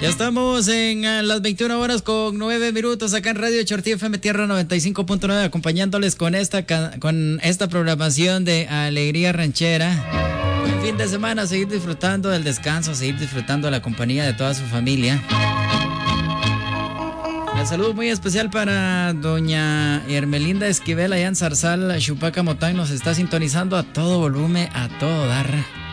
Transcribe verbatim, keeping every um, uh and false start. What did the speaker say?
Ya estamos en uh, las veintiuna horas con nueve minutos acá en Radio Chortí F M Tierra noventa y cinco punto nueve, acompañándoles con esta, con esta programación de Alegría Ranchera. Buen fin de semana, seguir disfrutando del descanso, seguir disfrutando de la compañía de toda su familia. Un saludo muy especial para doña Hermelinda Esquivel allá en Zarzal, Chupaca, Motán. Nos está sintonizando a todo volumen, a todo dar.